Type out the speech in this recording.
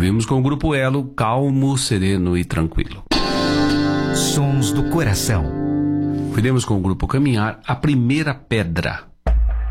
Ouvimos com o Grupo Elo, Calmo, Sereno e Tranquilo. Sons do Coração. Ouvimos com o Grupo Caminhar, A Primeira Pedra.